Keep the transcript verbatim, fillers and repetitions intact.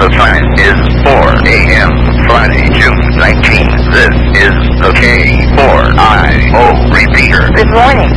The time is four a m Friday, June nineteenth. This is the K four I O repeater. Good morning.